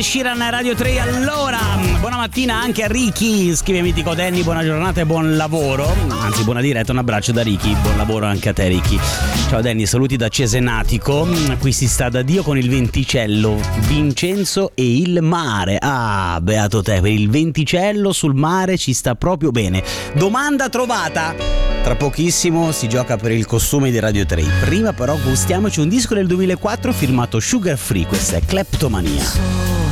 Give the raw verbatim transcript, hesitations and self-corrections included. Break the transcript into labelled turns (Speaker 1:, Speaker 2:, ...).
Speaker 1: Sheeran Radio tre. Allora, buona mattina anche a Ricky, scrive Mitico Danny, buona giornata e buon lavoro, anzi buona diretta, un abbraccio da Ricky, buon lavoro anche a te Ricky. Ciao Danny, saluti da Cesenatico, qui si sta da Dio con il venticello, Vincenzo e il mare. Ah, beato te, per il venticello sul mare ci sta proprio bene. Domanda trovata, tra pochissimo si gioca per il costume di Radio tre, prima però gustiamoci un disco del duemilaquattro firmato Sugar Free, questa è Kleptomania.